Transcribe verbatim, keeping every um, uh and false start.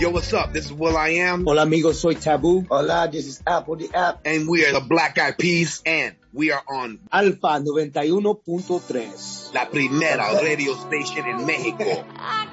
Yo, what's up? This is Will I Am. Hola amigos, soy Taboo. Hola, this is Apple the App. And we are the Black Eyed Peas, and we are on Alfa noventa y uno punto tres. La primera radio station en México.